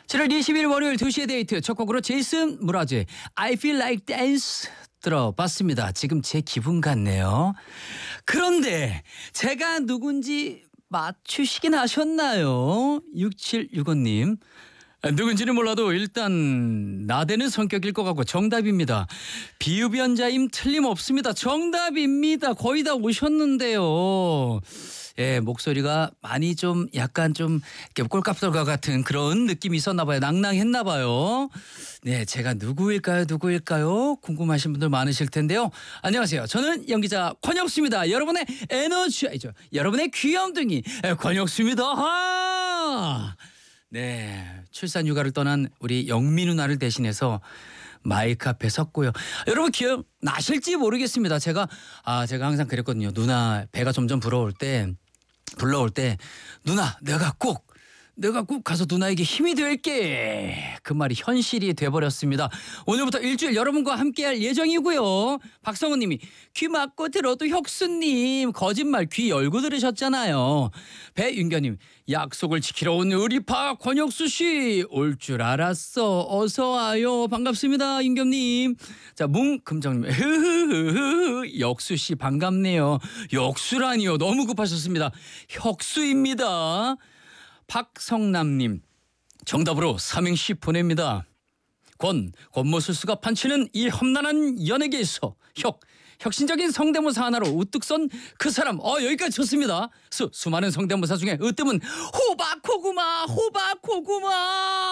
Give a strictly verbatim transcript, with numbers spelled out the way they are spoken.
칠월 이십일 월요일 두 시의 데이트 첫 곡으로 제이슨 무라즈의 I Feel Like Dance 들어봤습니다. 지금 제 기분 같네요. 그런데 제가 누군지 맞추시긴 하셨나요? 육칠육오 님. 누군지는 몰라도 일단 나대는 성격일 것 같고 정답입니다. 비흡연자임 틀림없습니다. 정답입니다. 거의 다 오셨는데요. 예, 목소리가 많이 좀 약간 좀 꼴값돌과 같은 그런 느낌이 있었나 봐요. 낭낭했나 봐요. 네, 제가 누구일까요? 누구일까요? 궁금하신 분들 많으실 텐데요. 안녕하세요. 저는 연기자 권혁수입니다. 여러분의 에너지, 아니죠. 여러분의 귀염둥이 권혁수입니다. 하! 네, 출산 휴가를 떠난 우리 영미 누나를 대신해서 마이크 앞에 섰고요. 여러분 기억 나실지 모르겠습니다. 제가 아 제가 항상 그랬거든요. 누나 배가 점점 불어올 때 불러올 때 누나 내가 꼭 내가 꼭 가서 누나에게 힘이 될게. 그 말이 현실이 돼버렸습니다. 오늘부터 일주일 여러분과 함께할 예정이고요. 박성훈 님이 귀 막고 들어도 혁수님 거짓말 귀 열고 들으셨잖아요. 배윤경 님 약속을 지키러 온 의리파 권혁수 씨 올 줄 알았어. 어서 와요. 반갑습니다. 윤경 님. 자 뭉금정 님 흐흐흐흐 역수 씨 반갑네요. 역수라니요. 너무 급하셨습니다. 혁수입니다. 박성남님 정답으로 삼행시 보냅니다. 권 권모술수가 판치는 이 험난한 연예계에서 혁 혁신적인 성대모사 하나로 우뚝 선 그 사람. 어 여기까지 좋습니다. 수 수많은 성대모사 중에 으뜸은 호박 고구마 호박 고구마.